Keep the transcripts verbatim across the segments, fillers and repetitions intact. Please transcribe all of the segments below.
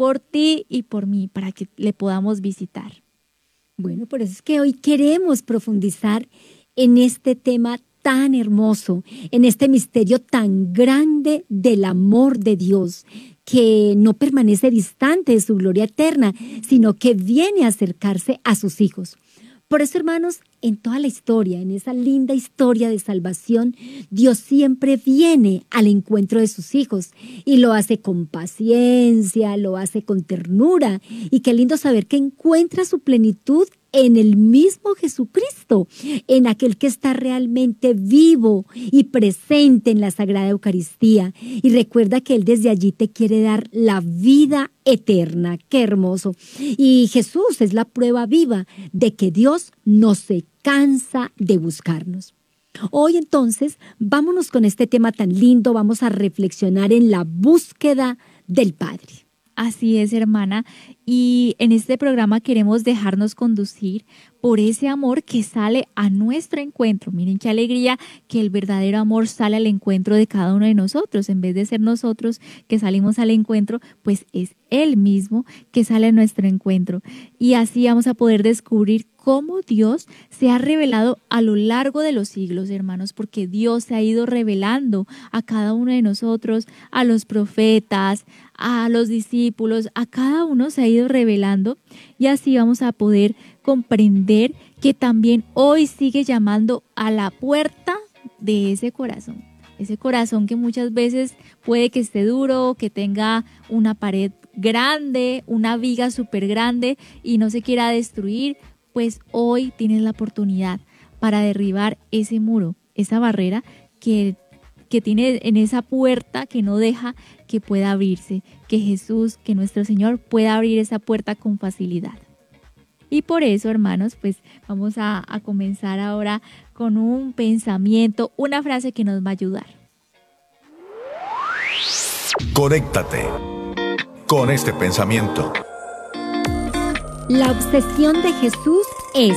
por ti y por mí, para que le podamos visitar. Bueno, por eso es que hoy queremos profundizar en este tema tan hermoso, en este misterio tan grande del amor de Dios, que no permanece distante de su gloria eterna, sino que viene a acercarse a sus hijos. Por eso, hermanos, en toda la historia, en esa linda historia de salvación, Dios siempre viene al encuentro de sus hijos y lo hace con paciencia, lo hace con ternura. Y qué lindo saber que encuentra su plenitud en el mismo Jesucristo, en aquel que está realmente vivo y presente en la Sagrada Eucaristía. Y recuerda que Él desde allí te quiere dar la vida eterna. ¡Qué hermoso! Y Jesús es la prueba viva de que Dios no se cansa de buscarnos. Hoy entonces, vámonos con este tema tan lindo, vamos a reflexionar en la búsqueda del Padre. Así es, hermana, y en este programa queremos dejarnos conducir por ese amor que sale a nuestro encuentro. Miren qué alegría que el verdadero amor sale al encuentro de cada uno de nosotros. En vez de ser nosotros que salimos al encuentro, pues es Él mismo que sale a nuestro encuentro. Y así vamos a poder descubrir cómo Dios se ha revelado a lo largo de los siglos, hermanos, porque Dios se ha ido revelando a cada uno de nosotros, a los profetas, a los discípulos, a cada uno se ha ido revelando, y así vamos a poder comprender que también hoy sigue llamando a la puerta de ese corazón. Ese corazón que muchas veces puede que esté duro, que tenga una pared grande, una viga súper grande y no se quiera destruir, pues hoy tienes la oportunidad para derribar ese muro, esa barrera que, que tiene en esa puerta que no deja que pueda abrirse, que Jesús, que nuestro Señor pueda abrir esa puerta con facilidad. Y por eso, hermanos, pues vamos a, a comenzar ahora con un pensamiento, una frase que nos va a ayudar. Conéctate con este pensamiento. La obsesión de Jesús es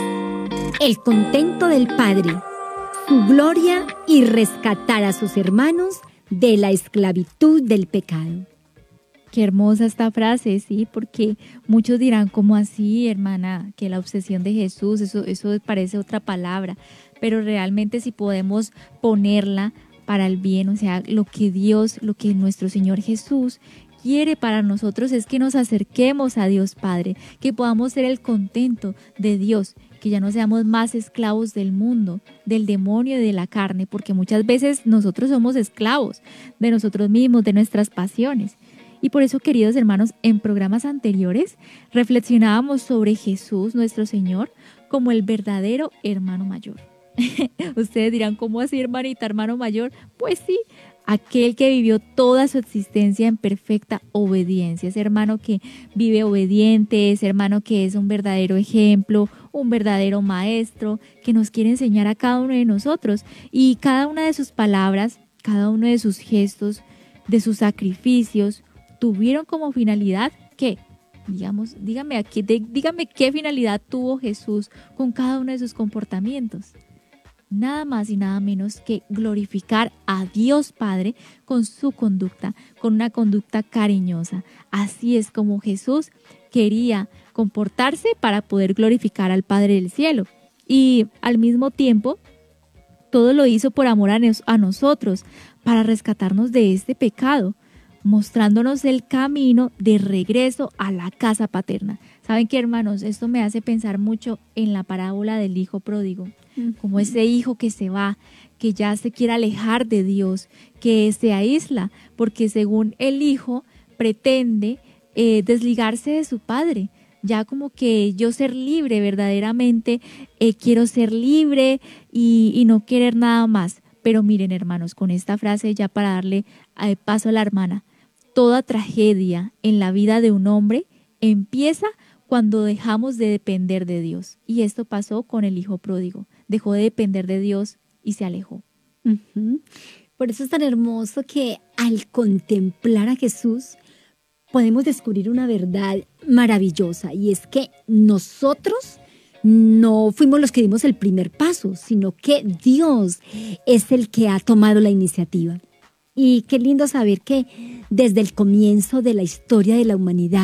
el contento del Padre, su gloria y rescatar a sus hermanos de la esclavitud del pecado. Qué hermosa esta frase, sí, porque muchos dirán, ¿cómo así, hermana? Que la obsesión de Jesús, eso, eso parece otra palabra, pero realmente si podemos ponerla para el bien, o sea, lo que Dios, lo que nuestro Señor Jesús quiere para nosotros es que nos acerquemos a Dios Padre, que podamos ser el contento de Dios, que ya no seamos más esclavos del mundo, del demonio y de la carne, porque muchas veces nosotros somos esclavos de nosotros mismos, de nuestras pasiones. Y por eso, queridos hermanos, en programas anteriores reflexionábamos sobre Jesús, nuestro Señor, como el verdadero hermano mayor. Ustedes dirán, ¿cómo así, hermanita, hermano mayor? Pues sí, aquel que vivió toda su existencia en perfecta obediencia, ese hermano que vive obediente, ese hermano que es un verdadero ejemplo, un verdadero maestro, que nos quiere enseñar a cada uno de nosotros. Y cada una de sus palabras, cada uno de sus gestos, de sus sacrificios, tuvieron como finalidad que, digamos, dígame, aquí, de, dígame qué finalidad tuvo Jesús con cada uno de sus comportamientos. Nada más y nada menos que glorificar a Dios Padre con su conducta, con una conducta cariñosa. Así es como Jesús quería comportarse para poder glorificar al Padre del cielo. Y al mismo tiempo, todo lo hizo por amor a, nos, a nosotros, para rescatarnos de este pecado, mostrándonos el camino de regreso a la casa paterna. ¿Saben qué, hermanos? Esto me hace pensar mucho en la parábola del hijo pródigo, como ese hijo que se va, que ya se quiere alejar de Dios, que se aísla, porque según el hijo pretende eh, desligarse de su padre, ya como que yo ser libre verdaderamente, eh, quiero ser libre y, y no querer nada más. Pero miren, hermanos, con esta frase ya para darle eh, paso a la hermana, toda tragedia en la vida de un hombre empieza cuando dejamos de depender de Dios. Y esto pasó con el hijo pródigo. Dejó de depender de Dios y se alejó. Uh-huh. Por eso es tan hermoso que al contemplar a Jesús podemos descubrir una verdad maravillosa, y es que nosotros no fuimos los que dimos el primer paso, sino que Dios es el que ha tomado la iniciativa. Y qué lindo saber que desde el comienzo de la historia de la humanidad,